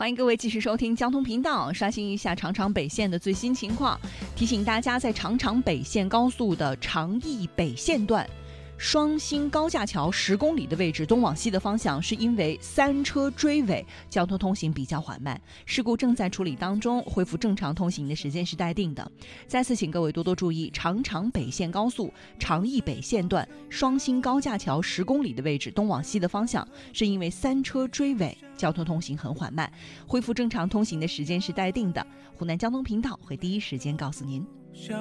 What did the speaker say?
欢迎各位继续收听交通频道，刷新一下长长北线的最新情况。提醒大家，在长长北线高速的长义北线段双星高架桥10公里的位置，东往西的方向是因为3车追尾，交通通行比较缓慢，事故正在处理当中，恢复正常通行的时间是待定的。再次请各位多多注意，长长北线高速长义北线段双星高架桥10公里的位置，东往西的方向是因为3车追尾，交通通行很缓慢，恢复正常通行的时间是待定的。湖南交通频道会第一时间告诉您。